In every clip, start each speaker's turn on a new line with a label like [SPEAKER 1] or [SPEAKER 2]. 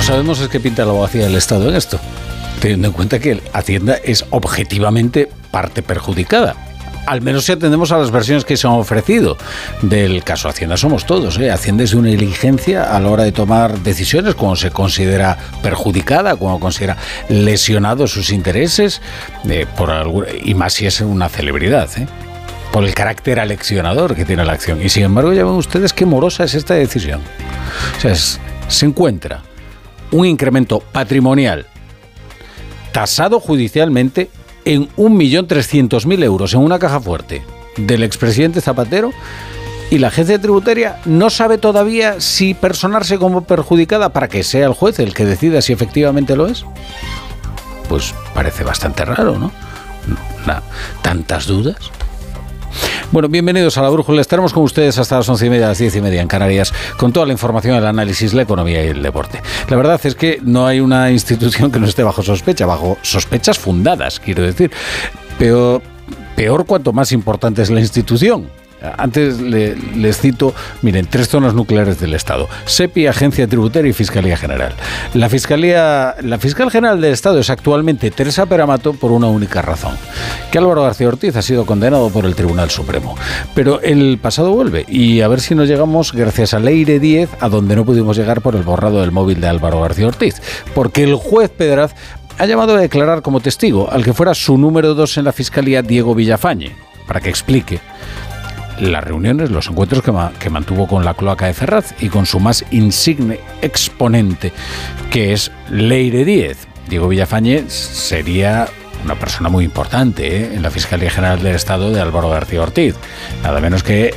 [SPEAKER 1] sabemos es qué pinta la abogacía del Estado en esto, teniendo en cuenta que Hacienda es objetivamente parte perjudicada. Al menos si atendemos a las versiones que se han ofrecido del caso Hacienda Somos Todos. Hacienda es de una negligencia a la hora de tomar decisiones cuando se considera perjudicada, cuando considera lesionados sus intereses, y más si es una celebridad, por el carácter aleccionador que tiene la acción. Y sin embargo, ya ven ustedes qué morosa es esta decisión. O sea, se encuentra un incremento patrimonial tasado judicialmente en 1.300.000 euros en una caja fuerte del expresidente Zapatero, y la agencia tributaria no sabe todavía si personarse como perjudicada para que sea el juez el que decida si efectivamente lo es. Pues parece bastante raro, ¿no? ¿Tantas dudas? Bueno, bienvenidos a La Brújula. Estaremos con ustedes hasta las 11:30, las 10:30 en Canarias, con toda la información, el análisis, la economía y el deporte. La verdad es que no hay una institución que no esté bajo sospecha, bajo sospechas fundadas, quiero decir. Pero peor cuanto más importante es la institución. Antes les cito, miren, 3 zonas nucleares del Estado: SEPI, Agencia Tributaria y Fiscalía General. La Fiscal General del Estado es actualmente Teresa Peramato por una única razón: que Álvaro García Ortiz ha sido condenado por el Tribunal Supremo. Pero el pasado vuelve, y a ver si nos llegamos, gracias a Leire 10, a donde no pudimos llegar por el borrado del móvil de Álvaro García Ortiz. Porque el juez Pedraz ha llamado a declarar como testigo al que fuera su número 2 en la Fiscalía, Diego Villafañe, para que explique las reuniones, los encuentros que mantuvo con la cloaca de Ferraz y con su más insigne exponente, que es Leire 10. Diego Villafañe sería una persona muy importante en la Fiscalía General del Estado de Álvaro García Ortiz, nada menos que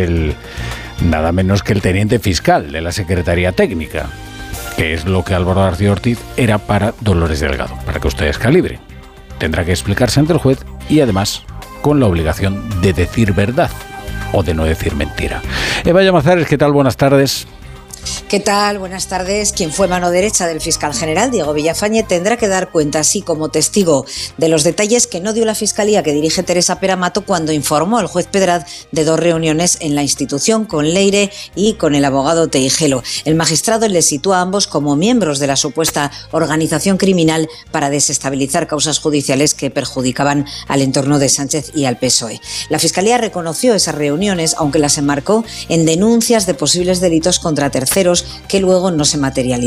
[SPEAKER 1] el teniente fiscal de la Secretaría Técnica, que es lo que Álvaro García Ortiz era para Dolores Delgado, para que ustedes calibren. Tendrá que explicarse ante el juez y además con la obligación de decir verdad o de no decir mentira. Eva Llamazares, ¿qué tal? Buenas tardes.
[SPEAKER 2] ¿Qué tal? Buenas tardes. Quien fue mano derecha del fiscal general, Diego Villafañe, tendrá que dar cuenta, así como testigo, de los detalles que no dio la fiscalía que dirige Teresa Peramato cuando informó al juez Pedraz de 2 reuniones en la institución con Leire y con el abogado Teijelo. El magistrado les sitúa a ambos como miembros de la supuesta organización criminal para desestabilizar causas judiciales que perjudicaban al entorno de Sánchez y al PSOE. La fiscalía reconoció esas reuniones, aunque las enmarcó en denuncias de posibles delitos contra terceros que luego no se materializaron.